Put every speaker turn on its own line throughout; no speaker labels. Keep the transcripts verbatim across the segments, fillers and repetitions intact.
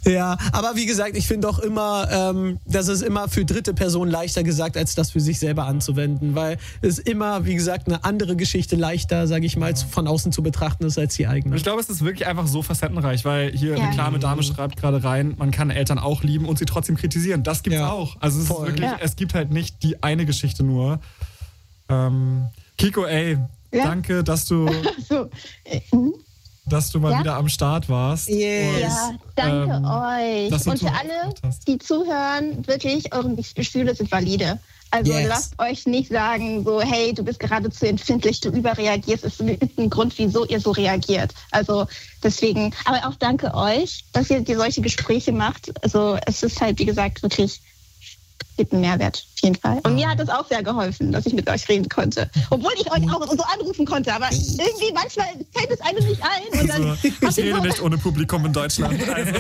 Ja, aber wie gesagt, ich finde auch immer, ähm, das ist immer für dritte Personen leichter gesagt, als das für sich selber anzuwenden, weil es immer, wie gesagt, eine andere Geschichte leichter, sage ich mal, von außen zu betrachten ist als die eigene.
Ich glaube, es ist wirklich einfach so facettenreich, weil hier
Ja.
eine reklame Dame schreibt gerade rein, man kann Eltern auch lieben und sie trotzdem kritisieren. Das gibt's
Ja.
auch. Also es ist
Voll.
wirklich,
Ja.
es gibt halt nicht die eine Geschichte nur. Ähm, Kiko, ey,
Ja.
danke, dass du,
So, äh, hm?
dass du mal
Ja.
wieder am Start warst.
Yes.
Ja, danke
ähm,
euch.
dass du
Und für
so
alle,
gemacht hast.
die zuhören, wirklich, eure Gefühle sind valide. Also
Yes.
lasst euch nicht sagen, so, hey, du bist gerade zu empfindlich, du überreagierst. Es gibt einen Grund, wieso ihr so reagiert. Also deswegen, aber auch danke euch, dass ihr die solche Gespräche macht. Also es ist halt, wie gesagt, wirklich gibt einen Mehrwert, auf jeden Fall. Und mir hat es auch sehr geholfen, dass ich mit euch reden konnte. Obwohl ich euch auch so anrufen konnte, aber irgendwie manchmal fällt es einem nicht ein. Und dann
Also,
habt
ich
ihr
rede
so-
nicht ohne Publikum in Deutschland. Also.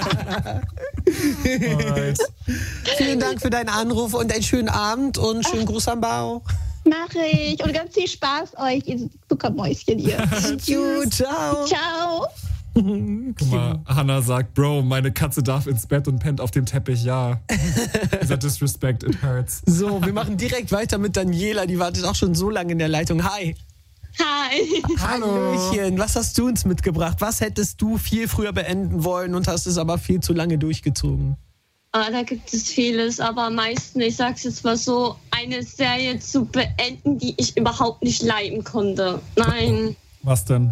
Alright.
Vielen Dank für deinen Anruf und einen schönen Abend und schönen Gruß am Bau.
Mach ich. Und ganz viel Spaß euch, ihr Zuckermäuschen hier.
Gut, ciao.
Ciao.
Guck mal, Hannah sagt, Bro, meine Katze darf ins Bett und pennt auf dem Teppich, ja. Dieser Disrespect, it hurts.
So, wir machen direkt weiter mit Daniela, die wartet auch schon so lange in der Leitung. Hi.
Hi.
Hallöchen, was hast du uns mitgebracht? Was hättest du viel früher beenden wollen und hast es aber viel zu lange durchgezogen?
Ah, da gibt es vieles, aber am meisten, ich sag's jetzt mal so, eine Serie zu beenden, die ich überhaupt nicht leiden konnte. Nein.
Was denn?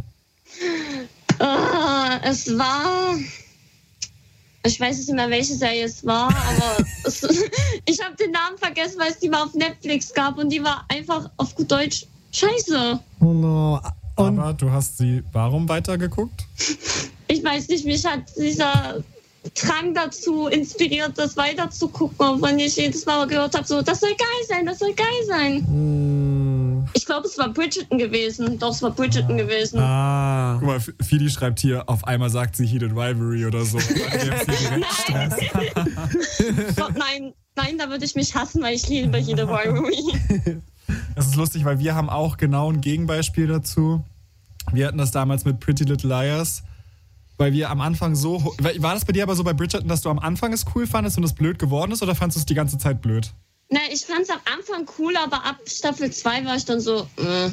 Ah, es war... Ich weiß nicht mehr, welche Serie es war, aber es, ich habe den Namen vergessen, weil es die mal auf Netflix gab und die war einfach auf gut Deutsch scheiße.
Oh no. Und
Aber du hast sie warum weitergeguckt?
Ich weiß nicht, mich hat dieser Drang dazu inspiriert, das weiterzugucken, auch wenn ich jedes Mal gehört habe, so, das soll geil sein, das soll geil sein.
mh,
Ich glaube, es war Bridgerton gewesen. Doch, es war Bridgerton gewesen.
ah.
Guck mal, Fidi schreibt hier, auf einmal sagt sie Heated Rivalry oder so. Dann gibt's hier direkt Stress.
Gott, nein, nein, da würde ich mich hassen, weil ich liebe jede Rivalry.
Das ist lustig, weil wir haben auch genau ein Gegenbeispiel dazu. Wir hatten das damals mit Pretty Little Liars, weil wir am Anfang so... War das bei dir aber so bei Bridgerton, dass du am Anfang es cool fandest und es blöd geworden ist, oder fandest du es die ganze Zeit blöd?
Na, ich fand es am Anfang cool, aber ab Staffel zwei war ich dann so, äh.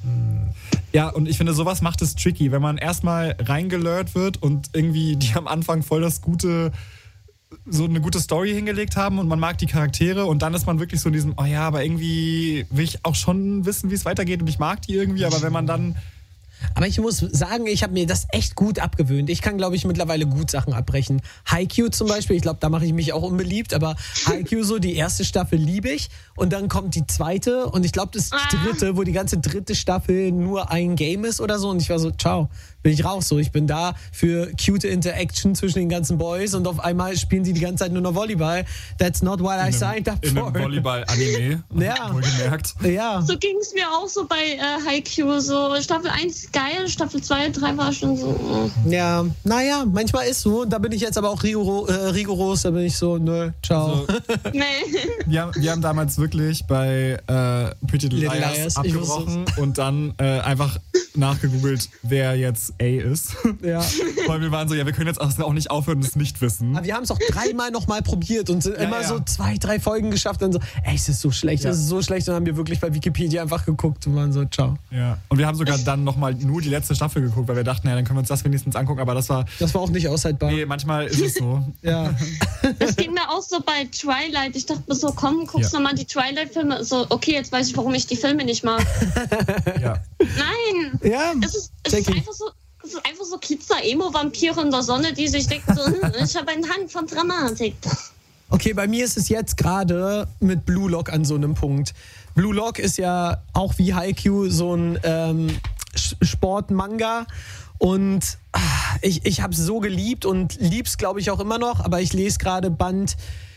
Ja, und ich finde, sowas macht es tricky, wenn man erstmal reingelurrt wird und irgendwie die am Anfang voll das gute, so eine gute Story hingelegt haben und man mag die Charaktere und dann ist man wirklich so in diesem, oh ja, aber irgendwie will ich auch schon wissen, wie es weitergeht und ich mag die irgendwie, aber wenn man dann...
Aber ich muss sagen, ich habe mir das echt gut abgewöhnt. Ich kann, glaube ich, mittlerweile gut Sachen abbrechen. Haikyuu zum Beispiel, ich glaube, da mache ich mich auch unbeliebt, aber Haikyuu so, die erste Staffel liebe ich und dann kommt die zweite und ich glaube, das
Ah.
dritte, wo die ganze dritte Staffel nur ein Game ist oder so und ich war so, ciao, bin ich raus. So, ich bin da für cute Interaction zwischen den ganzen Boys und auf einmal spielen sie die ganze Zeit nur noch Volleyball. That's not what I signed up
in
for.
einem Volleyball-Anime,
Ja.
wohlgemerkt.
Ja.
So ging es mir auch so bei äh, Haikyuu. So Staffel eins geil, Staffel zwei, drei war schon so. Äh.
Ja, naja, manchmal ist so. Da bin ich jetzt aber auch rigoro, äh, rigoros, da bin ich so, nö, ciao.
Also,
Nee.
wir, haben, wir haben damals wirklich bei äh, Pretty Little
Little
Liars,
Liars, ich wusste
abgebrochen und dann äh, einfach nachgegoogelt, wer jetzt A ist.
Ja.
Weil wir waren so, ja, wir können jetzt auch nicht aufhören und es nicht wissen.
Aber wir haben es auch dreimal nochmal probiert und sind
Ja,
immer
ja.
so zwei, drei Folgen geschafft und so, ey, es ist so schlecht,
Ja.
es ist so schlecht. Und dann haben wir wirklich bei Wikipedia einfach geguckt und waren so, ciao.
Ja. Und wir haben sogar dann nochmal nur die letzte Staffel geguckt, weil wir dachten, ja, dann können wir uns das wenigstens angucken, aber das war,
Das war auch nicht aushaltbar.
nee, manchmal ist es so.
Ja.
Das ging mir auch so bei Twilight. Ich dachte mir so, komm, guckst
Ja.
nochmal die Twilight-Filme. So, okay, jetzt weiß ich, warum ich die Filme nicht mag.
Ja.
Nein!
Ja,
Es ist, es ist
check ich.
einfach so. Es ist einfach so Glitzer-Emo-Vampire in der Sonne, die sich denken, so, hm, ich habe einen Hang von Dramatik.
Okay, bei mir ist es jetzt gerade mit Blue Lock an so einem Punkt. Blue Lock ist ja auch wie Haikyuu so ein ähm, Sch- Sport-Manga und ah, ich, ich habe es so geliebt und lieb's, glaube ich, auch immer noch, aber ich lese gerade Band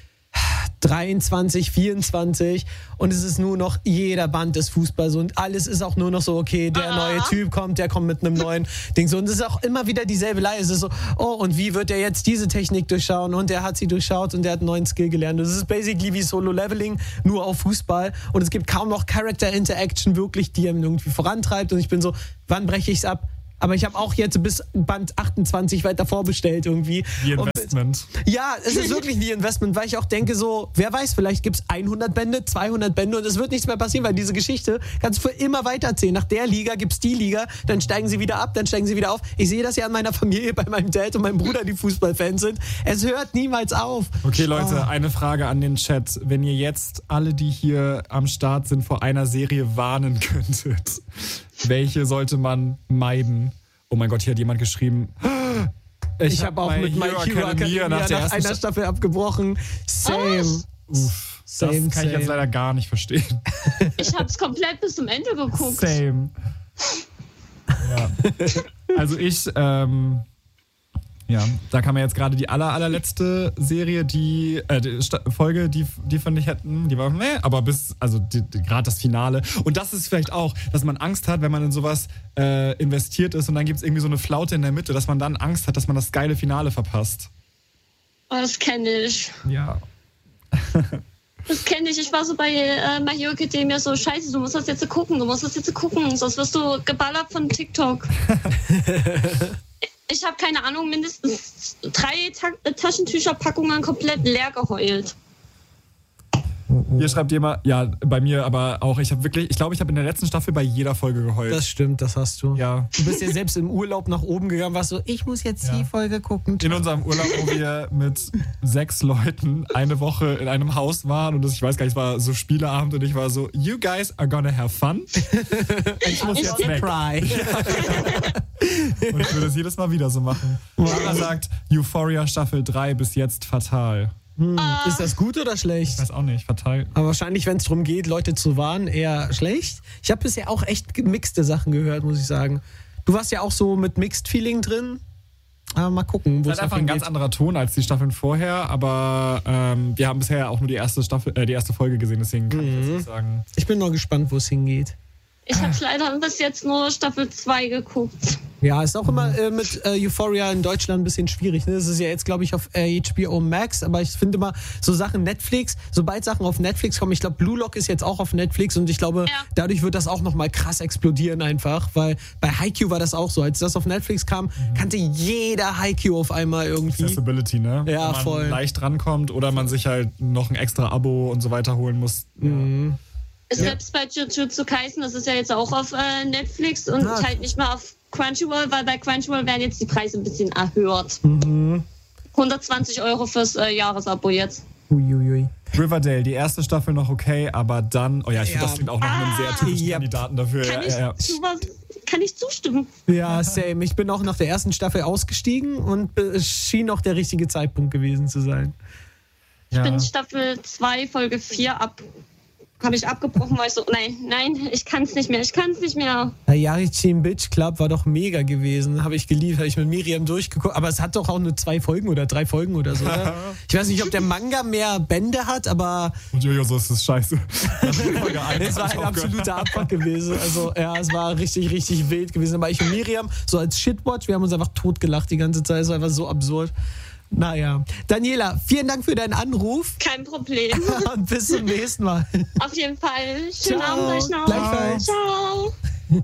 dreiundzwanzig, vierundzwanzig und es ist nur noch, jeder Band ist Fußball so und alles ist auch nur noch so, okay, der
Ah.
neue Typ kommt, der kommt mit einem neuen Ding so und es ist auch immer wieder dieselbe Leihe. Es ist so, oh, und wie wird er jetzt diese Technik durchschauen und der hat sie durchschaut und der hat einen neuen Skill gelernt. Das ist basically wie Solo-Leveling, nur auf Fußball und es gibt kaum noch Character-Interaction wirklich, die ihn irgendwie vorantreibt und ich bin so, wann breche ich's ab? Aber ich habe auch jetzt bis Band achtundzwanzig weiter vorbestellt irgendwie.
Wie
Und
invest Investment.
Ja, es ist wirklich wie Investment, weil ich auch denke so, wer weiß, vielleicht gibt es hundert Bände, zweihundert Bände und es wird nichts mehr passieren, weil diese Geschichte kannst du für immer weitererzählen. Nach der Liga gibt es die Liga, dann steigen sie wieder ab, dann steigen sie wieder auf. Ich sehe das ja an meiner Familie, bei meinem Dad und meinem Bruder, die Fußballfans sind. Es hört niemals auf.
Okay, Leute,
Oh.
eine Frage an den Chat. Wenn ihr jetzt alle, die hier am Start sind, vor einer Serie warnen könntet, welche sollte man meiden? Oh mein Gott, hier hat jemand geschrieben.
Ich, ich habe auch
bei
mit My Hero Academia nach,
der
nach einer
Sta-
Staffel abgebrochen. Same.
Uff,
Same,
das kann ich jetzt
same.
leider gar nicht verstehen.
Ich hab's komplett bis zum Ende geguckt.
Same. Ja. Also ich, ähm, ja, da kam ja jetzt gerade die aller, allerletzte Serie, die, äh, die Sta- Folge, die, die fand ich hätten, die war, meh, aber bis, also gerade das Finale. Und das ist vielleicht auch, dass man Angst hat, wenn man in sowas äh, investiert ist und dann gibt es irgendwie so eine Flaute in der Mitte, dass man dann Angst hat, dass man das geile Finale verpasst.
Oh, das kenne ich.
Ja.
Das kenne ich. Ich war so bei äh, My Hero Academia so, scheiße, du musst das jetzt gucken, du musst das jetzt gucken, sonst wirst du geballert von TikTok. Ich habe keine Ahnung, mindestens drei Ta- Taschentücherpackungen komplett leer geheult.
Hier schreibt jemand, ja, bei mir aber auch, ich habe wirklich, ich glaube, ich habe in der letzten Staffel bei jeder Folge geheult.
Das stimmt, das hast du.
ja.
Du bist ja selbst im Urlaub nach oben gegangen, warst so, ich muss jetzt
Ja.
die Folge gucken.
In unserem Urlaub, wo wir mit sechs Leuten eine Woche in einem Haus waren und das, ich weiß gar nicht, es war so Spieleabend und ich war so, you guys are gonna have fun. Ich muss
Ich
jetzt
will
weg.
Cry.
Und ich würde das jedes Mal wieder so machen. Sarah sagt, Euphoria Staffel drei bis jetzt fatal.
Hm. Ist das gut oder schlecht?
Ich weiß auch nicht, fatal.
Aber wahrscheinlich, wenn es darum geht, Leute zu warnen, eher schlecht. Ich habe bisher auch echt gemixte Sachen gehört, muss ich sagen. Du warst ja auch so mit Mixed Feeling drin. Aber mal gucken, wo
Das
es
ist einfach ein ganz
hingeht.
anderer Ton als die Staffeln vorher, aber ähm, wir haben bisher auch nur die erste Staffel, äh, die erste Folge gesehen, deswegen kann ich jetzt nicht sagen.
Ich bin noch gespannt, wo es hingeht.
Ich habe leider bis jetzt nur Staffel zwei geguckt.
Ja, ist auch immer äh, mit äh, Euphoria in Deutschland ein bisschen schwierig. Ne? Das ist ja jetzt, glaube ich, auf äh, H B O Max, aber ich finde immer so Sachen Netflix, sobald Sachen auf Netflix kommen, ich glaube, Blue Lock ist jetzt auch auf Netflix und ich glaube,
Ja.
dadurch wird das auch nochmal krass explodieren einfach, weil bei Haikyuu war das auch so. Als das auf Netflix kam, kannte jeder Haikyuu auf einmal irgendwie.
Accessibility, ne?
Ja,
Wenn man
voll.
leicht rankommt oder man sich halt noch ein extra Abo und so weiter holen muss.
Mhm.
Selbst bei Jujutsu Kaisen, das ist ja jetzt auch auf äh, Netflix und
Ah.
halt nicht mal auf Crunchyroll, weil bei Crunchyroll werden jetzt die Preise ein bisschen erhöht.
Mhm.
hundertzwanzig Euro fürs äh, Jahresabo jetzt.
Uiuiui.
Riverdale, die erste Staffel noch okay, aber dann, oh ja, ich finde,
Ja.
das klingt auch nach einem sehr typischen
Yep.
Kandidaten dafür.
Kann,
Ja,
ich,
ja, ja.
zu was, kann ich zustimmen?
Ja, same. Ich bin auch nach der ersten Staffel ausgestiegen und es schien auch der richtige Zeitpunkt gewesen zu sein.
Ich
Ja.
bin Staffel zwei, Folge vier ab. Habe ich abgebrochen, weil ich so, nein, nein, ich kann es nicht mehr, ich kann es nicht mehr.
Der Yarichin Bitch Club war doch mega gewesen. Habe ich geliebt, habe ich mit Miriam durchgeguckt. Aber es hat doch auch nur zwei Folgen oder drei Folgen oder so. Oder? Ich weiß nicht, ob der Manga mehr Bände hat, aber
Und Jojo, so ist das scheiße. Folge eins
es war
hab ich
ein
aufgehört.
absoluter Abfuck gewesen. Also ja, es war richtig, richtig wild gewesen. Aber ich und Miriam, so als Shitwatch, wir haben uns einfach totgelacht die ganze Zeit. Es war einfach so absurd. Naja. Daniela, vielen Dank für deinen Anruf
Kein Problem.
und bis zum nächsten Mal.
Auf jeden Fall. Schönen
Ciao.
Abend euch noch.
Gleichfalls.
Ciao.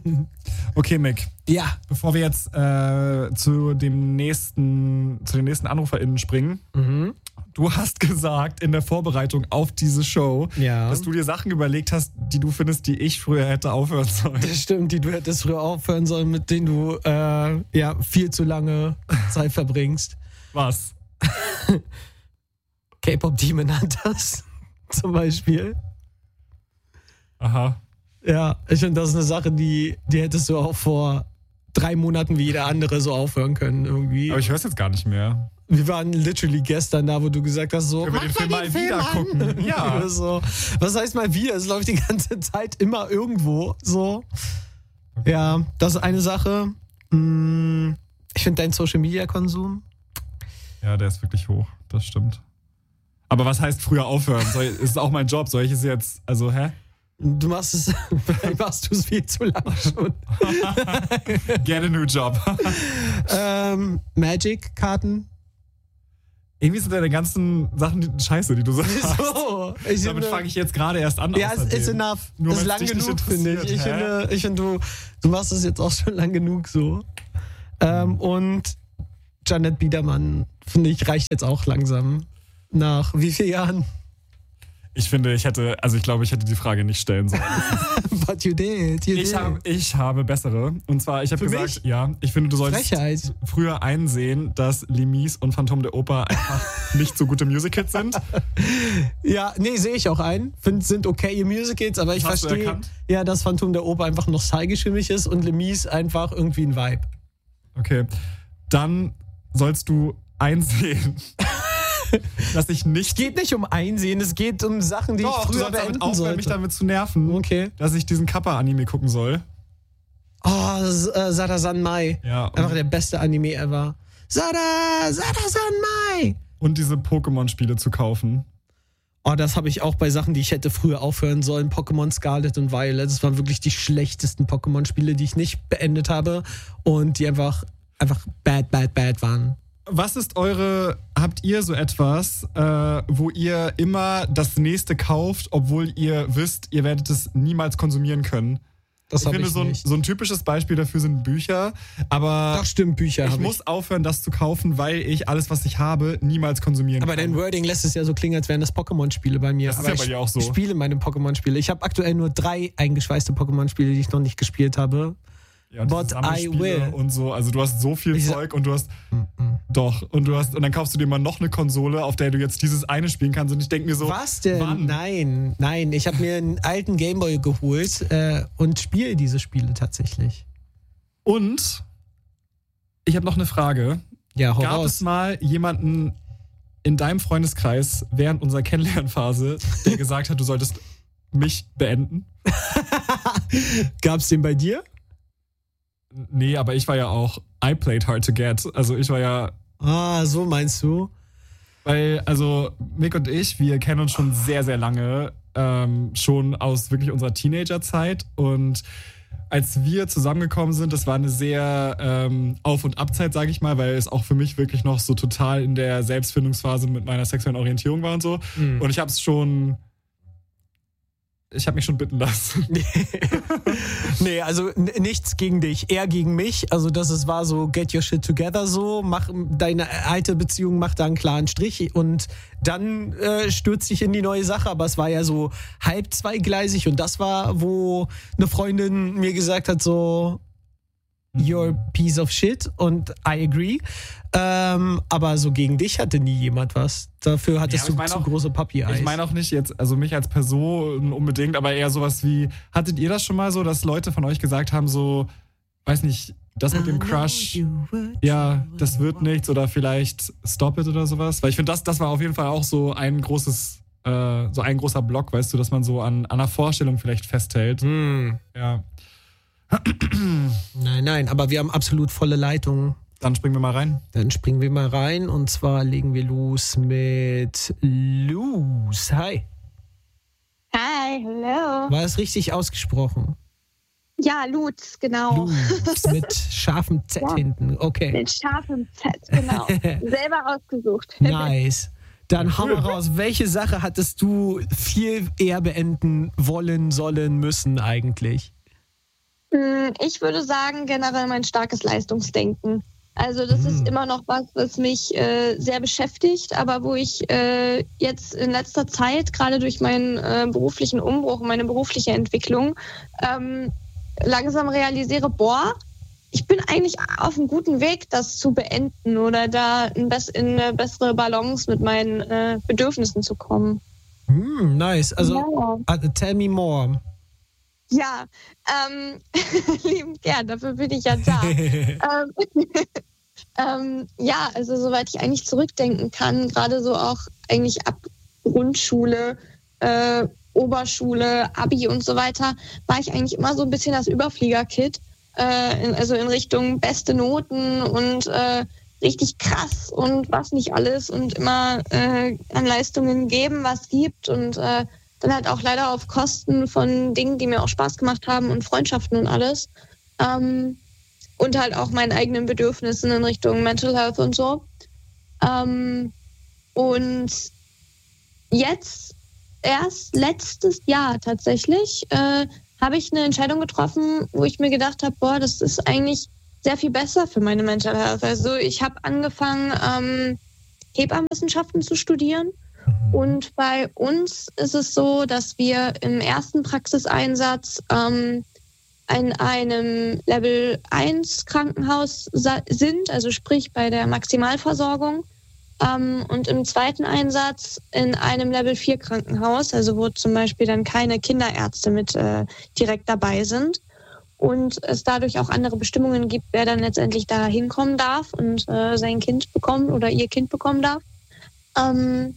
Okay, Mick.
Ja.
Bevor wir jetzt äh, zu dem nächsten, zu den nächsten AnruferInnen springen,
Mhm.
du hast gesagt in der Vorbereitung auf diese Show,
Ja.
dass du dir Sachen überlegt hast, die du findest, die ich früher hätte aufhören sollen.
Das stimmt, die du hättest früher aufhören sollen, mit denen du äh, ja, viel zu lange Zeit verbringst.
Was?
K-Pop Demon Hunters zum Beispiel.
Aha.
Ja, ich finde, das ist eine Sache, die, die hättest du auch vor drei Monaten wie jeder andere so aufhören können irgendwie.
Aber ich höre es jetzt gar nicht mehr.
Wir waren literally gestern da, wo du gesagt hast, so,
Können wir den
mach
Film mal wieder
an.
gucken? Ja.
Oder so. Was heißt mal wieder? Es läuft die ganze Zeit immer irgendwo so. Ja, das ist eine Sache. Hm, Ich finde deinen Social Media Konsum.
Ja, der ist wirklich hoch. Das stimmt. Aber was heißt früher aufhören? Soll ich, ist auch mein Job. Soll ich es jetzt, also, hä?
Du machst es, vielleicht machst du es viel zu lange schon.
Get a new job.
ähm, Magic-Karten.
Irgendwie sind deine ganzen Sachen die, scheiße, die du sagst.
So, ich
Damit
finde,
fange ich jetzt gerade erst an.
ja, es
außerdem.
ist enough.
Nur
das ist
wenn's
lang
dich nicht
genug, finde ich. Ich
interessiert, hä?
finde, ich finde du, du machst das jetzt auch schon lang genug so. Ähm, und Janet Biedermann, finde ich, reicht jetzt auch langsam. Nach wie vielen Jahren?
Ich finde, ich hätte, also ich glaube, ich hätte die Frage nicht stellen sollen.
But you did, you
Ich,
did.
hab, ich habe bessere. Und zwar, ich habe
Für
gesagt,
mich?
ja, ich finde, du solltest
Frechheit.
früher einsehen, dass Les Mis und Phantom der Oper einfach nicht so gute Musicals sind.
Ja, nee, sehe ich auch ein. Find, sind okay Musicals, aber ich
Hast du
verstehe,
erkannt?
ja, dass Phantom der Oper einfach nostalgisch für mich ist und Les Mis einfach irgendwie ein Vibe.
Okay, dann sollst du einsehen, dass ich nicht...
Es geht nicht um Einsehen, es geht um Sachen, die
Doch,
ich
du
früher
sollst damit
beenden
aufhören,
sollte.
mich damit zu nerven,
Okay.
dass ich diesen Kappa-Anime gucken soll.
Oh, S- äh, Sada-san Mai.
Ja, und-
Einfach der beste Anime ever. Sada, Sada-san Mai.
Und diese Pokémon-Spiele zu kaufen.
Oh, das habe ich auch bei Sachen, die ich hätte früher aufhören sollen. Pokémon Scarlet und Violet. Das waren wirklich die schlechtesten Pokémon-Spiele, die ich nicht beendet habe. Und die einfach, einfach bad, bad, bad waren.
Was ist eure, habt ihr so etwas, äh, wo ihr immer das nächste kauft, obwohl ihr wisst, ihr werdet es niemals konsumieren können?
Das
Ich
habe
finde,
ich
so ein,
nicht.
so ein typisches Beispiel dafür sind Bücher, aber
Doch, stimmt, Bücher
ich
habe
muss
ich.
aufhören, das zu kaufen, weil ich alles, was ich habe, niemals konsumieren
Aber
kann.
dein Wording lässt es ja so klingen, als wären das Pokémon-Spiele bei mir.
Das ist
Aber
ja bei
ich
dir auch so.
spiele meine Pokémon-Spiele. Ich habe aktuell nur drei eingeschweißte Pokémon-Spiele, die ich noch nicht gespielt habe.
Ja, und diese
But I
Sammelspiele
will.
und so, also du hast so viel
Ich sa-
Zeug und du hast doch und du hast und dann kaufst du dir mal noch eine Konsole, auf der du jetzt dieses eine spielen kannst und ich denke mir so,
Was denn?
wann?
Nein, nein. Ich habe mir einen alten Gameboy geholt äh, und spiele diese Spiele tatsächlich.
Und ich habe noch eine Frage.
Ja, hau
Gab es
raus.
mal jemanden in deinem Freundeskreis während unserer Kennenlernphase, der gesagt hat, du solltest mich beenden?
Gab's den bei dir?
Nee, aber ich war ja auch, I played hard to get. Also ich war ja,
Ah, so meinst du?
weil, also Mick und ich, wir kennen uns schon sehr, sehr lange, ähm, schon aus wirklich unserer Teenagerzeit. Und als wir zusammengekommen sind, das war eine sehr ähm, Auf- und Abzeit, sage ich mal, weil es auch für mich wirklich noch so total in der Selbstfindungsphase mit meiner sexuellen Orientierung war und so.
Mhm.
Und ich habe es schon, ich habe mich schon bitten lassen.
Nee, also n- nichts gegen dich, eher gegen mich. Also das ist, war so, get your shit together so, mach deine alte Beziehung, mach da einen klaren Strich und dann äh, stürzt dich in die neue Sache. Aber es war ja so halb zweigleisig und das war, wo eine Freundin mir gesagt hat so, you're a piece of shit und I agree. Ähm, aber so gegen dich hatte nie jemand was. Dafür hattest
Ja, aber ich
du
meine
zu
auch-
große Papi-Eis.
Ich meine auch nicht jetzt, also mich als Person unbedingt, aber eher sowas wie, hattet ihr das schon mal so, dass Leute von euch gesagt haben, so, weiß nicht, das mit dem Crush, ja, das wird nichts oder vielleicht stop it oder sowas? Weil ich finde, das, das war auf jeden Fall auch so ein großes, äh, so ein großer Block, weißt du, dass man so an, an einer Vorstellung vielleicht festhält.
Hm.
Ja,
Nein, nein, aber wir haben absolut volle Leitungen.
dann springen wir mal rein.
Dann springen wir mal rein und zwar legen wir los mit Luz. Hi.
Hi, hello.
War es richtig ausgesprochen?
Ja, Lutz, genau.
Luz mit scharfem Z
Ja.
hinten. Okay.
Mit scharfem Z, genau. Selber ausgesucht.
Nice. Dann hau mal raus. Welche Sache hattest du viel eher beenden wollen, sollen, müssen eigentlich?
Mm, Ich würde sagen, generell mein starkes Leistungsdenken. Also das
Mm.
ist immer noch was, was mich äh, sehr beschäftigt, aber wo ich äh, jetzt in letzter Zeit, gerade durch meinen äh, beruflichen Umbruch und meine berufliche Entwicklung, ähm, langsam realisiere, boah, ich bin eigentlich auf einem guten Weg, das zu beenden oder da in, bess- in eine bessere Balance mit meinen äh, Bedürfnissen zu kommen.
Hm, nice. Also,
Ja.
uh, tell me more.
Ja, ähm, liebend gern, dafür bin ich ja da. ähm, ähm, ja, also soweit ich eigentlich zurückdenken kann, gerade so auch eigentlich ab Grundschule, äh, Oberschule, Abi und so weiter, war ich eigentlich immer so ein bisschen das Überflieger-Kid, äh, in, also in Richtung beste Noten und äh, richtig krass und was nicht alles und immer äh, an Leistungen geben, was gibt und äh, dann halt auch leider auf Kosten von Dingen, die mir auch Spaß gemacht haben und Freundschaften und alles. Ähm, und halt auch meinen eigenen Bedürfnissen in Richtung Mental Health und so. Ähm, und jetzt, erst letztes Jahr tatsächlich, äh, habe ich eine Entscheidung getroffen, wo ich mir gedacht habe, boah, das ist eigentlich
sehr viel besser für meine Mental Health. Also ich habe angefangen, ähm, Hebammenwissenschaften zu studieren. Und bei uns ist es so, dass wir im ersten Praxiseinsatz ähm, in einem Level eins Krankenhaus sind, also sprich bei der Maximalversorgung. Ähm, und im zweiten Einsatz in einem Level vier Krankenhaus, also wo zum Beispiel dann keine Kinderärzte mit äh, direkt dabei sind. Und es dadurch auch andere Bestimmungen gibt, wer dann letztendlich da hinkommen darf und äh, sein Kind bekommen oder ihr Kind bekommen darf. Ähm,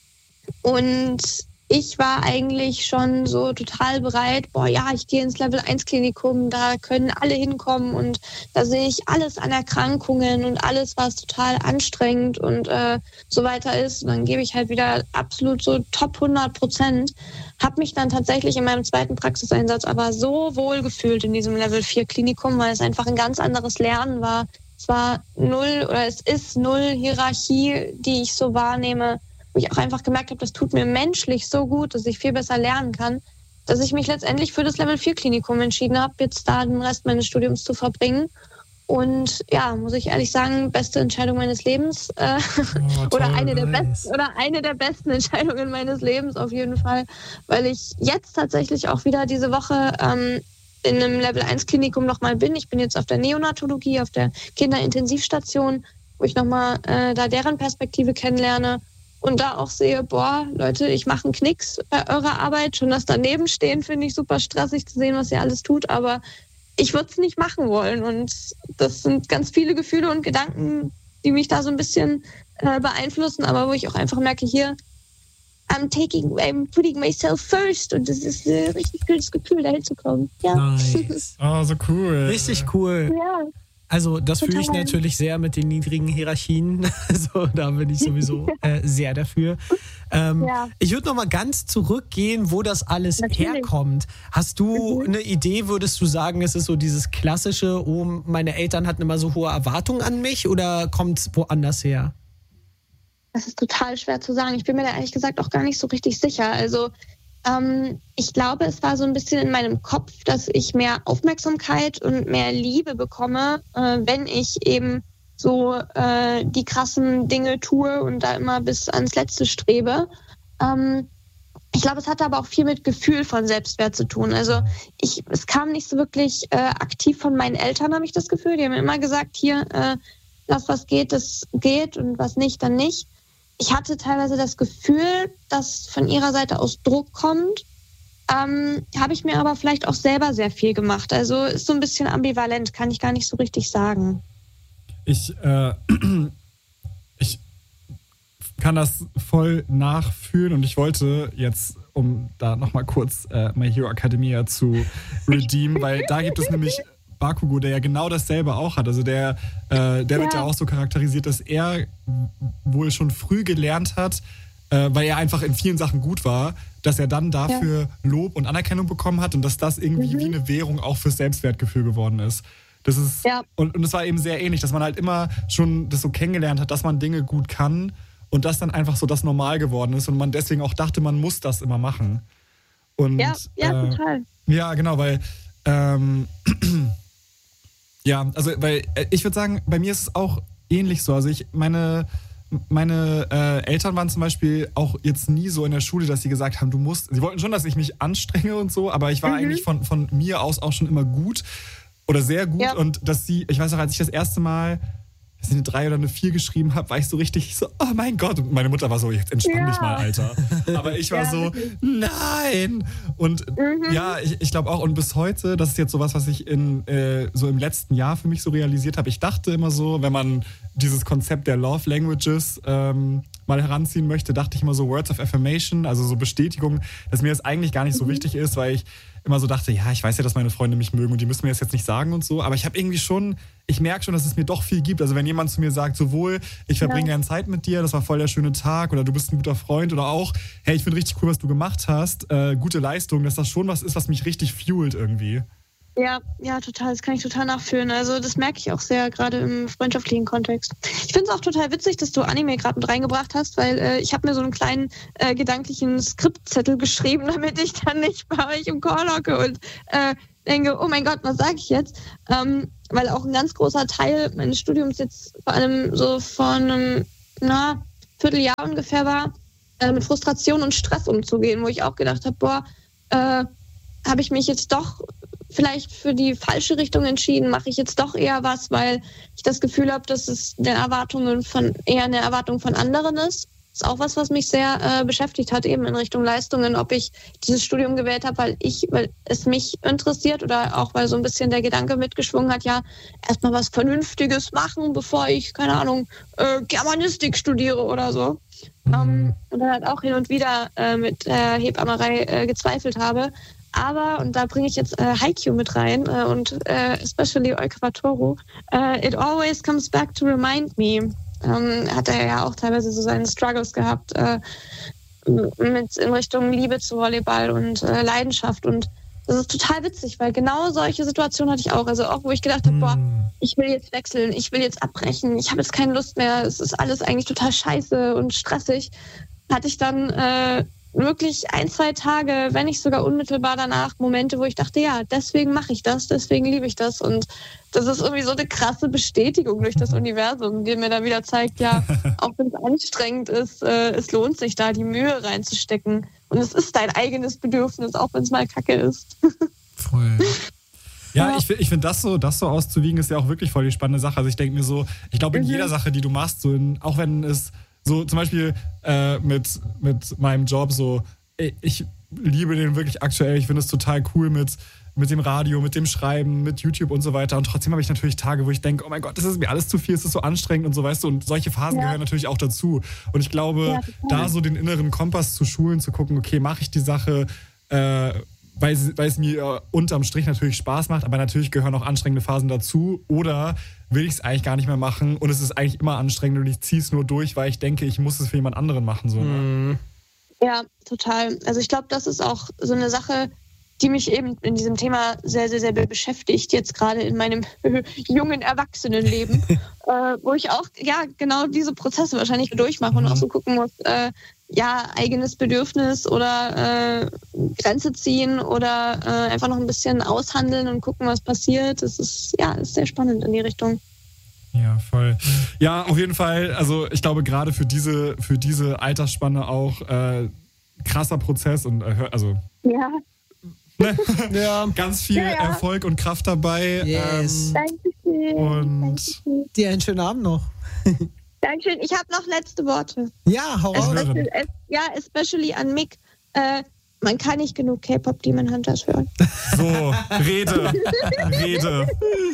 und ich war eigentlich schon so total bereit, boah ja, ich gehe ins Level eins Klinikum, da können alle hinkommen und da sehe ich alles an Erkrankungen und alles, was total anstrengend und äh, so weiter ist. Und dann gebe ich halt wieder absolut so top hundert Prozent. Habe mich dann tatsächlich in meinem zweiten Praxiseinsatz aber so wohl gefühlt in diesem Level vier Klinikum, weil es einfach ein ganz anderes Lernen war. Es war null oder es ist null Hierarchie, die ich so wahrnehme, wo ich auch einfach gemerkt habe, das tut mir menschlich so gut, dass ich viel besser lernen kann, dass ich mich letztendlich für das Level vier Klinikum entschieden habe, jetzt da den Rest meines Studiums zu verbringen. Und ja, muss ich ehrlich sagen, beste Entscheidung meines Lebens äh, oh, oder eine der besten oder eine der besten Entscheidungen meines Lebens auf jeden Fall, weil ich jetzt tatsächlich auch wieder diese Woche ähm, in einem Level eins Klinikum nochmal bin. Ich bin jetzt auf der Neonatologie, auf der Kinderintensivstation, wo ich nochmal äh, da deren Perspektive kennenlerne. Und da auch sehe, boah, Leute, ich mache einen Knicks bei eurer Arbeit. Schon das daneben stehen finde ich super stressig zu sehen, was ihr alles tut. Aber ich würde es nicht machen wollen. Und das sind ganz viele Gefühle und Gedanken, die mich da so ein bisschen äh, beeinflussen. Aber wo ich auch einfach merke, hier, I'm taking, I'm putting myself first. Und das ist ein richtig gutes Gefühl, da hinzukommen. Ja.
Nice.
Oh, so cool.
Richtig cool.
Ja.
Also das fühle ich
Total.
natürlich sehr mit den niedrigen Hierarchien. Also da bin ich sowieso äh, sehr dafür. Ähm,
Ja.
Ich würde noch mal ganz zurückgehen, wo das alles
Natürlich.
herkommt. Hast du
Mhm.
eine Idee, würdest du sagen, es ist so dieses klassische, oh, meine Eltern hatten immer so hohe Erwartungen an mich, oder kommt es woanders her?
Das ist total schwer zu sagen. Ich bin mir da ehrlich gesagt auch gar nicht so richtig sicher. Also ähm, ich glaube, es war so ein bisschen in meinem Kopf, dass ich mehr Aufmerksamkeit und mehr Liebe bekomme, äh, wenn ich eben so äh, die krassen Dinge tue und da immer bis ans Letzte strebe. Ähm, ich glaube, es hatte aber auch viel mit Gefühl von Selbstwert zu tun. Also ich, es kam nicht so wirklich äh, aktiv von meinen Eltern, habe ich das Gefühl. Die haben immer gesagt, hier, äh, das, was geht, das geht und was nicht, dann nicht. Ich hatte teilweise das Gefühl, dass von ihrer Seite aus Druck kommt. Ähm, habe ich mir aber vielleicht auch selber sehr viel gemacht. Also ist so ein bisschen ambivalent, kann ich gar nicht so richtig sagen.
Ich, äh, ich kann das voll nachfühlen und ich wollte jetzt, um da nochmal kurz äh, My Hero Academia zu redeemen, weil da gibt es nämlich Bakugo, der ja genau dasselbe auch hat. Also der, äh, der wird ja auch so charakterisiert, dass er wohl schon früh gelernt hat, äh, weil er einfach in vielen Sachen gut war, dass er dann dafür ja. Lob und Anerkennung bekommen hat und dass das irgendwie mhm. wie eine Währung auch fürs Selbstwertgefühl geworden ist. Das ist
ja.
und, und es war eben sehr ähnlich, dass man halt immer schon das so kennengelernt hat, dass man Dinge gut kann und das dann einfach so das Normal geworden ist und man deswegen auch dachte, man muss das immer machen. Und,
ja, ja,
äh,
total.
Ja, genau, weil ähm, ja, also weil ich würde sagen, bei mir ist es auch ähnlich so. Also ich, meine, meine äh, Eltern waren zum Beispiel auch jetzt nie so in der Schule, dass sie gesagt haben, du musst, sie wollten schon, dass ich mich anstrenge und so, aber ich war mhm. eigentlich von, von mir aus auch schon immer gut oder sehr gut ja. und dass sie, ich weiß auch, als ich das erste Mal dass ich eine drei oder eine vier geschrieben habe, war ich so richtig so, oh mein Gott. Und meine Mutter war so, jetzt entspann ja. dich mal, Alter. Aber ich war ja, so, nein. Und mhm. ja, ich, ich glaube auch, und bis heute, das ist jetzt sowas, was ich in äh, so im letzten Jahr für mich so realisiert habe. Ich dachte immer so, wenn man dieses Konzept der Love Languages ähm, mal heranziehen möchte, dachte ich immer so Words of Affirmation, also so Bestätigung, dass mir das eigentlich gar nicht so mhm. wichtig ist, weil ich immer so dachte, ja, ich weiß ja, dass meine Freunde mich mögen und die müssen mir das jetzt nicht sagen und so, aber ich habe irgendwie schon, ich merke schon, dass es mir doch viel gibt. Also wenn jemand zu mir sagt, sowohl, ich verbringe ja. gerne Zeit mit dir, das war voll der schöne Tag oder du bist ein guter Freund oder auch, hey, ich finde richtig cool, was du gemacht hast, äh, gute Leistung, dass das schon was ist, was mich richtig fuelt irgendwie.
Ja, ja, total. Das kann ich total nachfühlen. Also das merke ich auch sehr, gerade im freundschaftlichen Kontext. Ich finde es auch total witzig, dass du Anime gerade mit reingebracht hast, weil äh, ich habe mir so einen kleinen äh, gedanklichen Skriptzettel geschrieben, damit ich dann nicht bei euch im Call hocke und äh, denke, oh mein Gott, was sage ich jetzt? Ähm, weil auch ein ganz großer Teil meines Studiums jetzt vor allem so vor einem na, Vierteljahr ungefähr war, äh, mit Frustration und Stress umzugehen, wo ich auch gedacht habe, boah, äh, habe ich mich jetzt doch vielleicht für die falsche Richtung entschieden, mache ich jetzt doch eher was, weil ich das Gefühl habe, dass es eine Erwartungen von eher eine Erwartung von anderen ist. Das ist auch was, was mich sehr äh, beschäftigt hat, eben in Richtung Leistungen, ob ich dieses Studium gewählt habe, weil ich, weil es mich interessiert oder auch weil so ein bisschen der Gedanke mitgeschwungen hat, ja, erstmal was Vernünftiges machen, bevor ich, keine Ahnung, äh, Germanistik studiere oder so. Mhm. Um, und dann halt auch hin und wieder äh, mit der Hebammerei äh, gezweifelt habe. Aber, und da bringe ich jetzt äh, Haikyuu mit rein äh, und äh, especially Oikawatoru, äh, it always comes back to remind me. Ähm, hat er ja auch teilweise so seine Struggles gehabt äh, mit in Richtung Liebe zu Volleyball und äh, Leidenschaft. Und das ist total witzig, weil genau solche Situationen hatte ich auch. Also auch, wo ich gedacht habe, boah, ich will jetzt wechseln, ich will jetzt abbrechen, ich habe jetzt keine Lust mehr, es ist alles eigentlich total scheiße und stressig. Hatte ich dann äh, wirklich ein, zwei Tage, wenn nicht sogar unmittelbar danach, Momente, wo ich dachte, ja, deswegen mache ich das, deswegen liebe ich das. Und das ist irgendwie so eine krasse Bestätigung durch das Universum, die mir dann wieder zeigt, ja, auch wenn es anstrengend ist, äh, es lohnt sich da, die Mühe reinzustecken. Und es ist dein eigenes Bedürfnis, auch wenn es mal kacke ist.
Voll. Ja, ich, ich finde, das so, das so auszuwiegen, ist ja auch wirklich voll die spannende Sache. Also ich denke mir so, ich glaube, in mhm. jeder Sache, die du machst, so in, auch wenn es so zum Beispiel äh, mit, mit meinem Job so, ich liebe den wirklich aktuell, ich finde es total cool mit, mit dem Radio, mit dem Schreiben, mit YouTube und so weiter. Und trotzdem habe ich natürlich Tage, wo ich denke, oh mein Gott, das ist mir alles zu viel, es ist so anstrengend und so, weißt du. Und solche Phasen ja. gehören natürlich auch dazu. Und ich glaube, ja, da so den inneren Kompass zu schulen, zu gucken, okay, mache ich die Sache, äh, weil, weil es mir unterm Strich natürlich Spaß macht, aber natürlich gehören auch anstrengende Phasen dazu. Oder will ich es eigentlich gar nicht mehr machen und es ist eigentlich immer anstrengend und ich ziehe es nur durch, weil ich denke, ich muss es für jemand anderen machen. So, ne?
Ja, total. Also ich glaube, das ist auch so eine Sache, die mich eben in diesem Thema sehr, sehr, sehr beschäftigt, jetzt gerade in meinem jungen Erwachsenenleben, äh, wo ich auch ja genau diese Prozesse wahrscheinlich durchmache und auch so gucken muss, äh, ja, eigenes Bedürfnis oder äh, Grenze ziehen oder äh, einfach noch ein bisschen aushandeln und gucken, was passiert. Das ist, ja, ist sehr spannend in die Richtung.
Ja, voll. Ja, auf jeden Fall. Also ich glaube, gerade für diese, für diese Altersspanne auch äh, krasser Prozess und äh, also
ja.
Ne?
Ja.
Ganz viel
ja, ja.
Erfolg und Kraft dabei.
Yes.
Ähm,
Dankeschön.
Und
Dankeschön.
Dir einen schönen Abend noch.
Dankeschön. Ich habe noch letzte Worte.
Ja, hau raus.
Especially, es, ja, especially an Mick. Äh, man kann nicht genug K-Pop Demon Hunters hören.
So, Rede, Rede.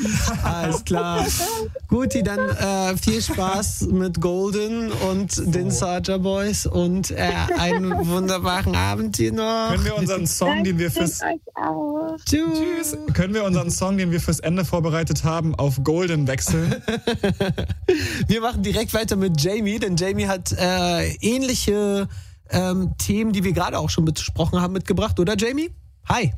Alles klar. Guti, dann äh, viel Spaß mit Golden und so. den Soulja Boys und äh, einen wunderbaren Abend hier noch.
Können wir unseren Song, den wir fürs Tschüss. Können wir unseren Song, den wir fürs Ende vorbereitet haben, auf Golden wechseln?
Wir machen direkt weiter mit Jamie, denn Jamie hat äh, ähnliche Ähm, Themen, die wir gerade auch schon besprochen haben, mitgebracht, oder Jamie? Hi.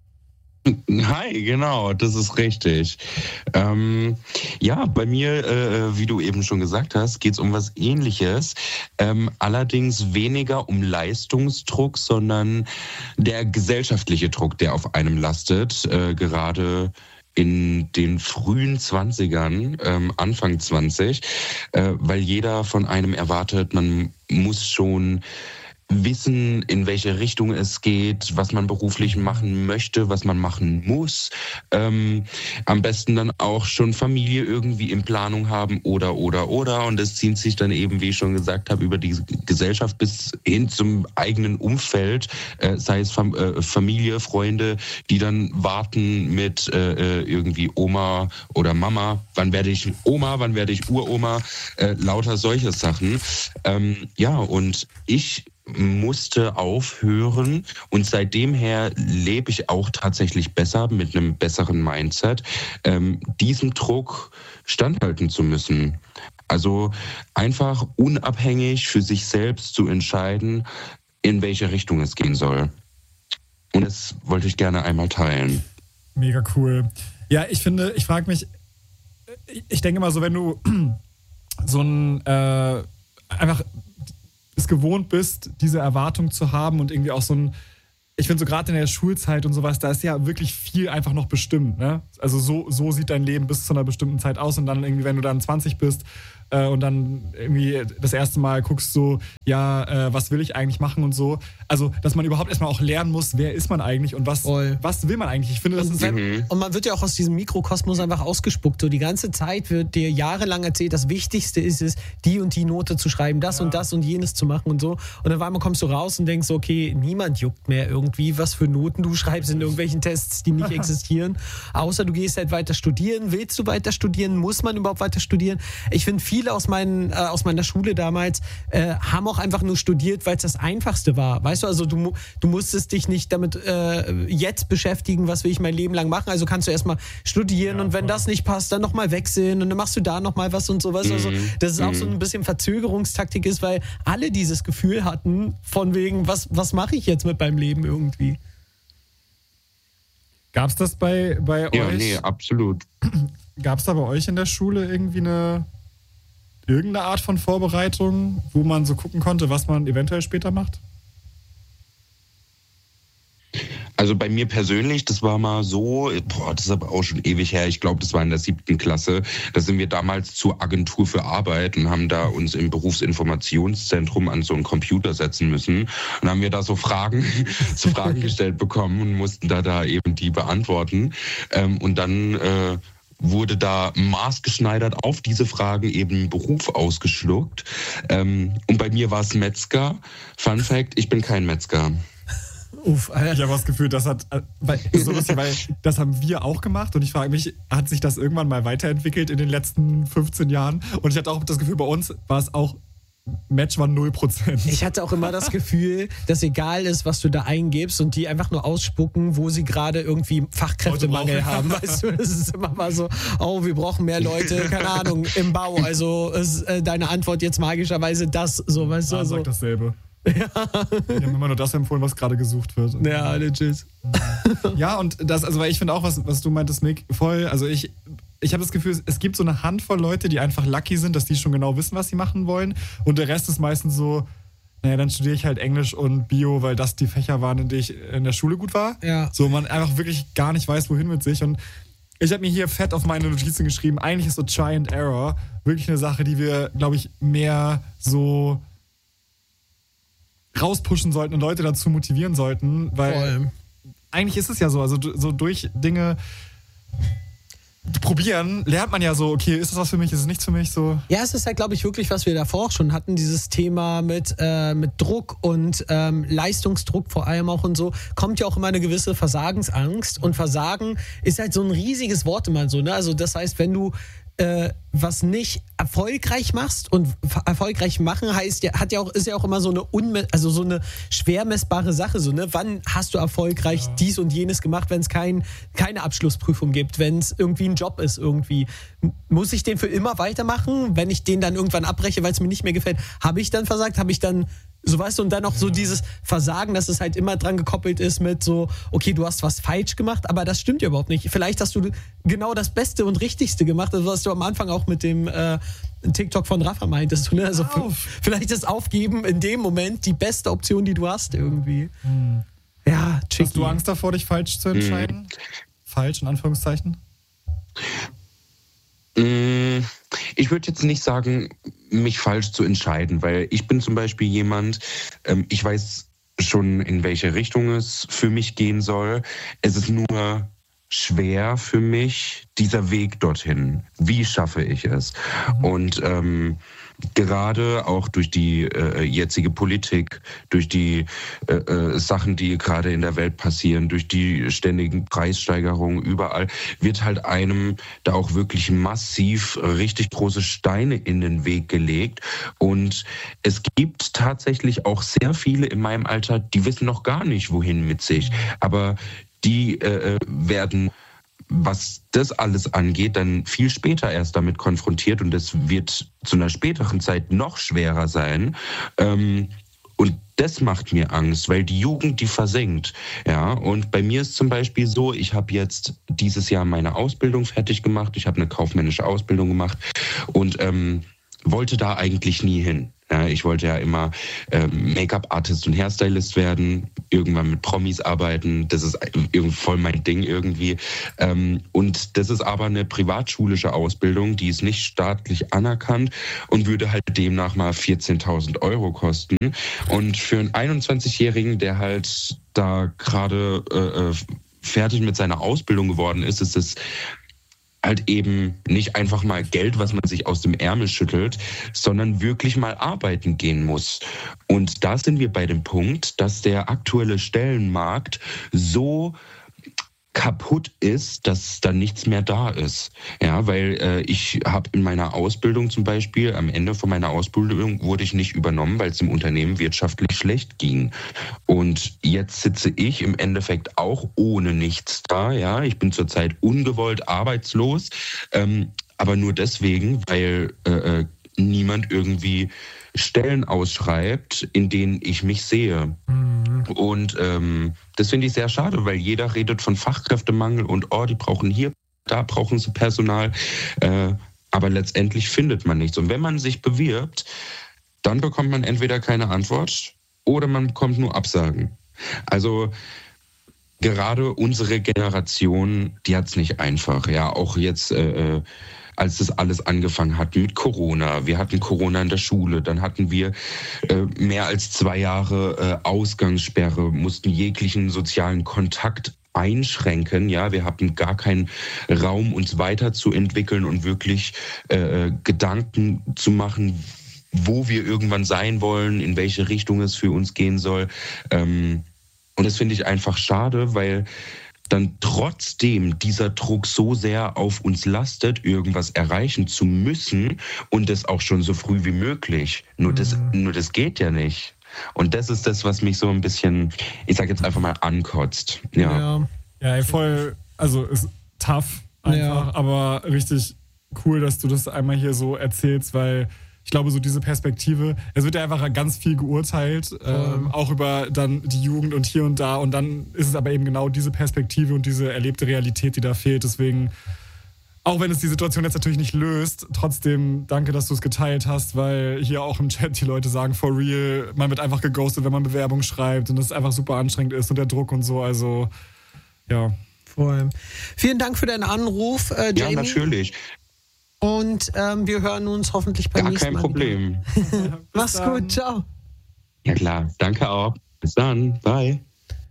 Hi, genau, das ist richtig. Ähm, ja, bei mir, äh, wie du eben schon gesagt hast, geht es um was Ähnliches. Ähm, allerdings weniger um Leistungsdruck, sondern der gesellschaftliche Druck, der auf einem lastet, äh, gerade in den frühen Zwanzigern, ähm, Anfang zwanzig, äh, weil jeder von einem erwartet, man muss schon wissen, in welche Richtung es geht, was man beruflich machen möchte, was man machen muss. Ähm, am besten dann auch schon Familie irgendwie in Planung haben oder, oder, oder. Und es zieht sich dann eben, wie ich schon gesagt habe, über die Gesellschaft bis hin zum eigenen Umfeld, äh, sei es Fam- äh, Familie, Freunde, die dann warten mit äh, irgendwie Oma oder Mama. Wann werde ich Oma, wann werde ich Uroma? Äh, lauter solche Sachen. Ähm, ja, und ich musste aufhören und seitdem her lebe ich auch tatsächlich besser mit einem besseren Mindset, ähm, diesem Druck standhalten zu müssen. Also einfach unabhängig für sich selbst zu entscheiden, in welche Richtung es gehen soll. Und das wollte ich gerne einmal teilen.
Mega cool. Ja, ich finde, ich frage mich, ich denke mal so, wenn du so ein äh, einfach es gewohnt bist, diese Erwartung zu haben und irgendwie auch so ein ich finde so gerade in der Schulzeit und sowas, da ist ja wirklich viel einfach noch bestimmt. Ne? Also so, so sieht dein Leben bis zu einer bestimmten Zeit aus und dann irgendwie, wenn du dann zwanzig bist äh, und dann irgendwie das erste Mal guckst so, ja, äh, was will ich eigentlich machen und so. Also, dass man überhaupt erstmal auch lernen muss, wer ist man eigentlich und was, was will man eigentlich. Ich finde, das
und
ist...
Wenn, und man wird ja auch aus diesem Mikrokosmos einfach ausgespuckt. So die ganze Zeit wird dir jahrelang erzählt, das Wichtigste ist es, die und die Note zu schreiben, das ja. und das und jenes zu machen und so. Und dann einmal kommst du raus und denkst, okay, niemand juckt mehr irgendwie, was für Noten du schreibst in irgendwelchen Tests, die nicht existieren. Außer du gehst halt weiter studieren. Willst du weiter studieren? Muss man überhaupt weiter studieren? Ich finde, viele aus, meinen, äh, aus meiner Schule damals äh, haben auch einfach nur studiert, weil es das Einfachste war. Weißt du, also du, du musstest dich nicht damit äh, jetzt beschäftigen, was will ich mein Leben lang machen. Also kannst du erstmal studieren ja, und wenn voll. das nicht passt, dann nochmal wechseln und dann machst du da nochmal was und sowas. Mhm. Also, dass es auch so ein bisschen Verzögerungstaktik ist, weil alle dieses Gefühl hatten, von wegen, was, was mache ich jetzt mit meinem Leben irgendwie?
Gab es das bei, bei
ja,
euch?
Ja, nee, absolut.
Gab es da bei euch in der Schule irgendwie eine irgendeine Art von Vorbereitung, wo man so gucken konnte, was man eventuell später macht?
Also bei mir persönlich, das war mal so, boah, das ist aber auch schon ewig her, ich glaube, das war in der siebten Klasse, da sind wir damals zur Agentur für Arbeit und haben da uns im Berufsinformationszentrum an so einen Computer setzen müssen und haben wir da so Fragen, so Fragen gestellt bekommen und mussten da da eben die beantworten ähm, und dann äh, wurde da maßgeschneidert auf diese Fragen eben Beruf ausgeschluckt ähm, und bei mir war es Metzger. Fun Fact, ich bin kein Metzger.
Uff, ich habe das Gefühl, das hat weil, so lustig, weil das haben wir auch gemacht und ich frage mich, hat sich das irgendwann mal weiterentwickelt in den letzten fünfzehn Jahren? Und ich hatte auch das Gefühl, bei uns war es auch, Match war null Prozent.
Ich hatte auch immer das Gefühl, dass egal ist, was du da eingibst und die einfach nur ausspucken, wo sie gerade irgendwie Fachkräftemangel haben. Weißt du, es ist immer mal so, oh, wir brauchen mehr Leute, keine Ahnung, im Bau. Also ist äh, deine Antwort jetzt magischerweise das, so, weißt du?
Ah,
also.
Sagt dasselbe. Ja. Die haben immer nur das empfohlen, was gerade gesucht wird.
Ja, legit.
Ja, und das, also weil ich finde auch, was, was du meintest, Mick, voll, also ich, ich habe das Gefühl, es gibt so eine Handvoll Leute, die einfach lucky sind, dass die schon genau wissen, was sie machen wollen und der Rest ist meistens so, naja, dann studiere ich halt Englisch und Bio, weil das die Fächer waren, in denen ich in der Schule gut war.
Ja.
So, man einfach wirklich gar nicht weiß, wohin mit sich und ich habe mir hier fett auf meine Notizen geschrieben, eigentlich ist so Try and Error wirklich eine Sache, die wir, glaube ich, mehr so rauspushen sollten und Leute dazu motivieren sollten, weil Voll. eigentlich ist es ja so, also so durch Dinge probieren, lernt man ja so, okay, ist das was für mich, ist es nichts für mich, so.
Ja, es ist halt, glaube ich, wirklich, was wir davor auch schon hatten, dieses Thema mit, äh, mit Druck und ähm, Leistungsdruck vor allem auch und so, kommt ja auch immer eine gewisse Versagensangst und Versagen ist halt so ein riesiges Wort immer so, ne, also das heißt, wenn du äh, was nicht erfolgreich machst und f- erfolgreich machen heißt ja, hat ja auch, ist ja auch immer so eine unme- also so eine schwer messbare Sache, so, ne? Wann hast du erfolgreich ja. dies und jenes gemacht, wenn es kein, keine Abschlussprüfung gibt, wenn es irgendwie ein Job ist irgendwie. Muss ich den für immer weitermachen? Wenn ich den dann irgendwann abbreche, weil es mir nicht mehr gefällt, habe ich dann versagt? Habe ich dann so, weißt du, und dann auch ja. so dieses Versagen, dass es halt immer dran gekoppelt ist mit so, okay, du hast was falsch gemacht, aber das stimmt ja überhaupt nicht. Vielleicht hast du genau das Beste und Richtigste gemacht, also was du am Anfang auch mit dem äh, TikTok von Rafa meintest. Ne? Also f- vielleicht ist Aufgeben in dem Moment die beste Option, die du hast irgendwie.
Hm.
Ja, tricky.
Hast du Angst davor, dich falsch zu entscheiden? Hm. Falsch, in Anführungszeichen?
Ich würde jetzt nicht sagen, mich falsch zu entscheiden, weil ich bin zum Beispiel jemand, ähm, ich weiß schon, in welche Richtung es für mich gehen soll. Es ist nur schwer für mich, dieser Weg dorthin. Wie schaffe ich es? Mhm. Und ähm, gerade auch durch die äh, jetzige Politik, durch die äh, äh, Sachen, die gerade in der Welt passieren, durch die ständigen Preissteigerungen überall, wird halt einem da auch wirklich massiv richtig große Steine in den Weg gelegt. Und es gibt tatsächlich auch sehr viele in meinem Alter, die wissen noch gar nicht, wohin mit sich. Aber die äh, werden, was das alles angeht, dann viel später erst damit konfrontiert und es wird zu einer späteren Zeit noch schwerer sein. Ähm, und das macht mir Angst, weil die Jugend, die versinkt. Ja, und bei mir ist zum Beispiel so, ich habe jetzt dieses Jahr meine Ausbildung fertig gemacht, ich habe eine kaufmännische Ausbildung gemacht und ähm, wollte da eigentlich nie hin. Ja, ich wollte ja immer ähm, Make-up-Artist und Hairstylist werden, irgendwann mit Promis arbeiten. Das ist irgendwie voll mein Ding irgendwie. Ähm, und das ist aber eine privatschulische Ausbildung, die ist nicht staatlich anerkannt und würde halt demnach mal vierzehntausend Euro kosten. Und für einen einundzwanzigjährigen, der halt da gerade äh, fertig mit seiner Ausbildung geworden ist, ist es halt eben nicht einfach mal Geld, was man sich aus dem Ärmel schüttelt, sondern wirklich mal arbeiten gehen muss. Und da sind wir bei dem Punkt, dass der aktuelle Stellenmarkt so kaputt ist, dass da nichts mehr da ist. Ja, weil äh, ich habe in meiner Ausbildung zum Beispiel, am Ende von meiner Ausbildung wurde ich nicht übernommen, weil es im Unternehmen wirtschaftlich schlecht ging. Und jetzt sitze ich im Endeffekt auch ohne nichts da. Ja, ich bin zurzeit ungewollt arbeitslos, ähm, aber nur deswegen, weil äh, niemand irgendwie Stellen ausschreibt, in denen ich mich sehe. Mhm. Und ähm, das finde ich sehr schade, weil jeder redet von Fachkräftemangel und oh, die brauchen hier, da brauchen sie Personal. Äh, aber letztendlich findet man nichts. Und wenn man sich bewirbt, dann bekommt man entweder keine Antwort oder man bekommt nur Absagen. Also gerade unsere Generation, die hat es nicht einfach. Ja, auch jetzt äh, als das alles angefangen hat mit Corona. Wir hatten Corona in der Schule, dann hatten wir äh, mehr als zwei Jahre äh, Ausgangssperre, mussten jeglichen sozialen Kontakt einschränken. Ja, wir hatten gar keinen Raum, uns weiterzuentwickeln und wirklich äh, Gedanken zu machen, wo wir irgendwann sein wollen, in welche Richtung es für uns gehen soll. Ähm, und das finde ich einfach schade, weil dann trotzdem dieser Druck so sehr auf uns lastet, irgendwas erreichen zu müssen und das auch schon so früh wie möglich. Nur das, nur das geht ja nicht. Und das ist das, was mich so ein bisschen, ich sag jetzt einfach mal, ankotzt. Ja,
ja, ja ey, voll, also ist tough einfach, ja. Aber richtig cool, dass du das einmal hier so erzählst, weil ich glaube, so diese Perspektive, es wird ja einfach ganz viel geurteilt, ähm, auch über dann die Jugend und hier und da. Und dann ist es aber eben genau diese Perspektive und diese erlebte Realität, die da fehlt. Deswegen, auch wenn es die Situation jetzt natürlich nicht löst, trotzdem danke, dass du es geteilt hast, weil hier auch im Chat die Leute sagen, for real, man wird einfach geghostet, wenn man Bewerbung schreibt und das einfach super anstrengend ist und der Druck und so. Also, ja.
Voll. Vielen Dank für deinen Anruf, äh, Jamie.
Ja, natürlich.
Und ähm, wir hören uns hoffentlich beim
Gar
nächsten Mal.
Gar kein Problem.
Mach's dann. Gut, ciao.
Ja klar, danke auch. Bis dann, bye.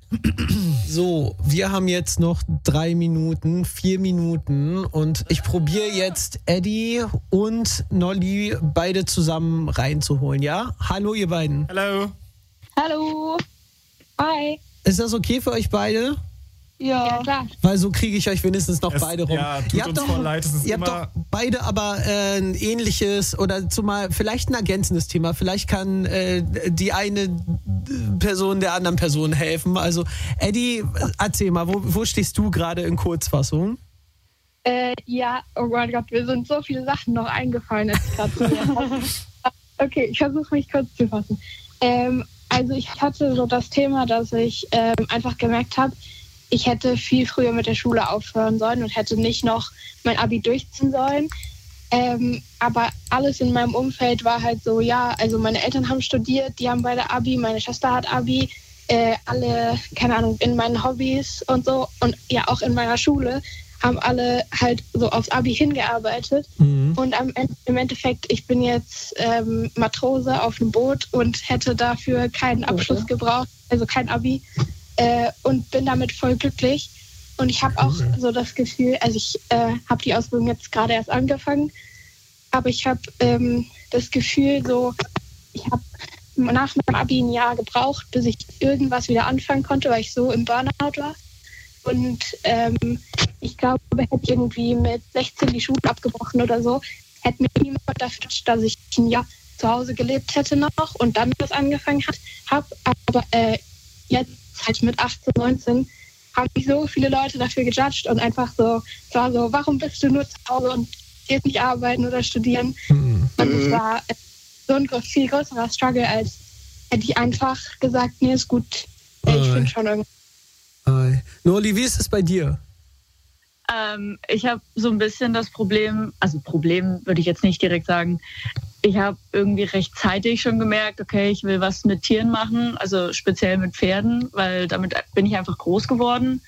So, wir haben jetzt noch drei Minuten, vier Minuten und ich probiere jetzt Eddie und Nolly beide zusammen reinzuholen, ja? Hallo ihr beiden.
Hallo.
Hallo. Hi.
Ist das okay für euch beide?
Ja, ja, klar.
Weil so kriege ich euch wenigstens noch
es,
beide rum.
Ja, tut
ihr habt
uns
doch,
voll leid. Es ist
ihr
immer
habt doch beide aber äh, ein ähnliches oder zumal vielleicht ein ergänzendes Thema. Vielleicht kann äh, die eine Person der anderen Person helfen. Also Eddie, erzähl mal, wo, wo stehst du gerade in Kurzfassung?
Äh, ja, oh mein Gott, mir sind so viele Sachen noch eingefallen jetzt gerade. Okay, ich versuche mich kurz zu fassen. Ähm, also ich hatte so das Thema, dass ich ähm, einfach gemerkt habe, ich hätte viel früher mit der Schule aufhören sollen und hätte nicht noch mein Abi durchziehen sollen. Ähm, aber alles in meinem Umfeld war halt so, ja, also meine Eltern haben studiert, die haben beide Abi, meine Schwester hat Abi, äh, alle, keine Ahnung, in meinen Hobbys und so und ja auch in meiner Schule haben alle halt so aufs Abi hingearbeitet. Mhm. Und am, im Endeffekt, ich bin jetzt ähm, Matrose auf einem Boot und hätte dafür keinen Abschluss gebraucht, also kein Abi. Äh, und bin damit voll glücklich. Und ich habe cool. auch so das Gefühl, also ich äh, habe die Ausbildung jetzt gerade erst angefangen, aber ich habe ähm, das Gefühl, so ich habe nach meinem Abi ein Jahr gebraucht, bis ich irgendwas wieder anfangen konnte, weil ich so im Burnout war. Und ähm, ich glaube, hätte ich irgendwie mit sechzehn die Schule abgebrochen oder so, hätte mir niemand dafür, dass ich ein Jahr zu Hause gelebt hätte noch und dann das angefangen habe. Aber äh, jetzt halt mit achtzehn, neunzehn haben mich so viele Leute dafür gejudged und einfach so, es war so, warum bist du nur zu Hause und gehst nicht arbeiten oder studieren? Mhm. Und es war so ein viel größerer Struggle, als hätte ich einfach gesagt, nee, ist gut, ich finde schon irgendwie.
Nolly, wie ist es bei dir?
Ähm, ich habe so ein bisschen das Problem, also Problem würde ich jetzt nicht direkt sagen, ich habe irgendwie recht zeitig schon gemerkt, okay, ich will was mit Tieren machen, also speziell mit Pferden, weil damit bin ich einfach groß geworden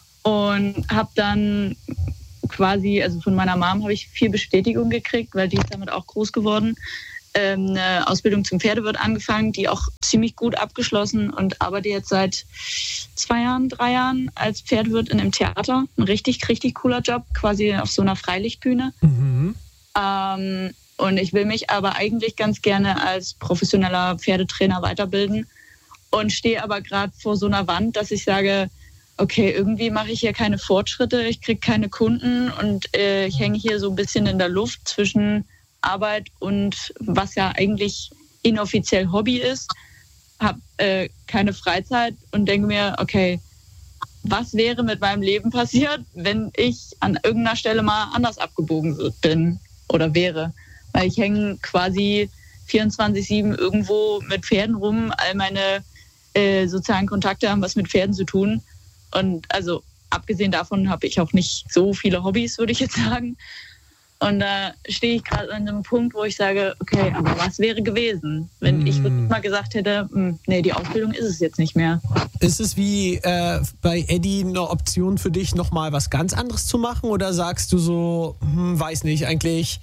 und habe dann quasi, also von meiner Mom habe ich viel Bestätigung gekriegt, weil die ist damit auch groß geworden. Ähm, eine Ausbildung zum Pferdewirt angefangen, die auch ziemlich gut abgeschlossen und arbeite jetzt seit zwei Jahren, drei Jahren als Pferdewirt in einem Theater. Ein richtig, richtig cooler Job, quasi auf so einer Freilichtbühne. Mhm. Ähm, und ich will mich aber eigentlich ganz gerne als professioneller Pferdetrainer weiterbilden und stehe aber gerade vor so einer Wand, dass ich sage, okay, irgendwie mache ich hier keine Fortschritte, ich kriege keine Kunden und äh, ich hänge hier so ein bisschen in der Luft zwischen Arbeit und was ja eigentlich inoffiziell Hobby ist, habe äh, keine Freizeit und denke mir, okay, was wäre mit meinem Leben passiert, wenn ich an irgendeiner Stelle mal anders abgebogen bin oder wäre? Weil ich hänge quasi vierundzwanzig sieben irgendwo mit Pferden rum, all meine äh, sozialen Kontakte haben was mit Pferden zu tun und also abgesehen davon habe ich auch nicht so viele Hobbys, würde ich jetzt sagen. Und da stehe ich gerade an einem Punkt, wo ich sage, okay, aber was wäre gewesen, wenn mm. ich mal gesagt hätte, nee, die Ausbildung ist es jetzt nicht mehr.
Ist es wie äh, bei Eddie eine Option für dich, nochmal was ganz anderes zu machen? Oder sagst du so, hm, weiß nicht, eigentlich...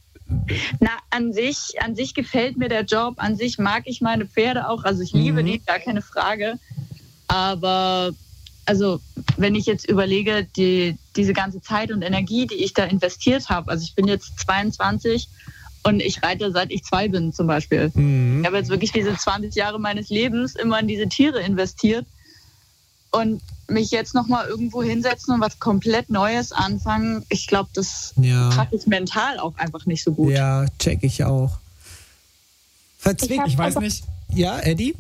Na, an sich, an sich gefällt mir der Job, an sich mag ich meine Pferde auch, also ich liebe mm. die, gar keine Frage. Aber... Also wenn ich jetzt überlege, die, diese ganze Zeit und Energie, die ich da investiert habe, also ich bin jetzt zweiundzwanzig und ich reite seit ich zwei bin zum Beispiel. Mhm. Ich habe jetzt wirklich diese zwanzig Jahre meines Lebens immer in diese Tiere investiert und mich jetzt nochmal irgendwo hinsetzen und was komplett Neues anfangen, ich glaube, das ja. packe ich mental auch einfach nicht so gut.
Ja, check ich auch. Verzwickt, ich,
ich weiß nicht.
Ja, Eddie?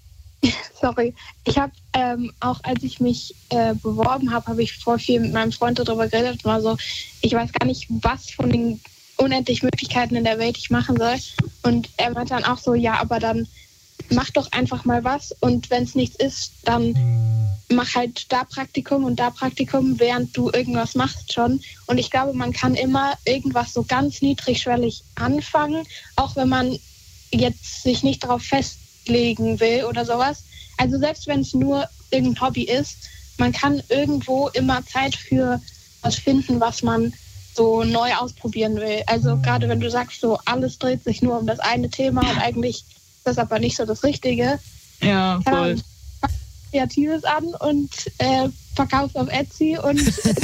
Sorry, ich habe ähm, auch, als ich mich äh, beworben habe, habe ich voll viel mit meinem Freund darüber geredet. War so, ich weiß gar nicht, was von den unendlichen Möglichkeiten in der Welt ich machen soll. Und er meinte dann auch so, ja, aber dann mach doch einfach mal was. Und wenn es nichts ist, dann mach halt da Praktikum und da Praktikum, während du irgendwas machst schon. Und ich glaube, man kann immer irgendwas so ganz niedrigschwellig anfangen, auch wenn man jetzt sich nicht darauf fest legen will oder sowas. Also selbst wenn es nur irgendein Hobby ist, man kann irgendwo immer Zeit für was finden, was man so neu ausprobieren will. Also gerade wenn du sagst, so alles dreht sich nur um das eine Thema und eigentlich ist das aber nicht so das Richtige.
Ja, voll.
Dann Kreatives an und äh, verkaufst auf Etsy und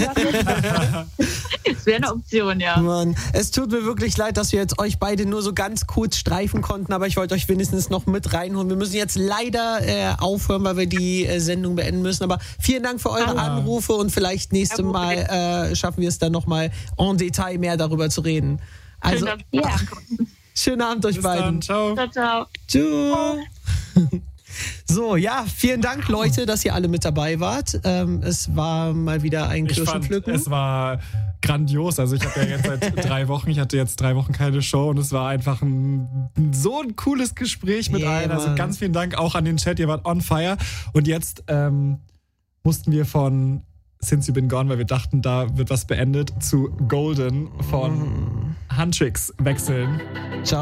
das wäre eine Option, ja.
Mann, es tut mir wirklich leid, dass wir jetzt euch beide nur so ganz kurz streifen konnten, aber ich wollte euch wenigstens noch mit reinholen. Wir müssen jetzt leider äh, aufhören, weil wir die äh, Sendung beenden müssen, aber vielen Dank für eure ah. Anrufe und vielleicht nächste ja, Mal äh, schaffen wir es dann nochmal en Detail mehr darüber zu reden. Also,
Schön, ja.
Schönen Abend euch
Bis
beiden.
Dann. Ciao.
Ciao, ciao.
Tschüss. So, ja, vielen Dank, Leute, dass ihr alle mit dabei wart. Ähm, es war mal wieder ein Kirschenpflücken.
Es war grandios. Also ich habe ja jetzt seit drei Wochen, ich hatte jetzt drei Wochen keine Show und es war einfach ein, so ein cooles Gespräch mit yeah, allen. Also ganz vielen Dank auch an den Chat, ihr wart on fire. Und jetzt ähm, mussten wir von Since You've Been Gone, weil wir dachten, da wird was beendet, zu Golden von Huntrix wechseln.
Ciao.